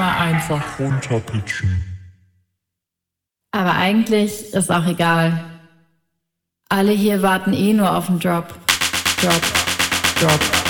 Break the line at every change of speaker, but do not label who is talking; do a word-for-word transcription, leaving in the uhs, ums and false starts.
Immer einfach runterpitchen.
Aber eigentlich ist auch egal. Alle hier warten eh nur auf den Drop. Drop. Drop.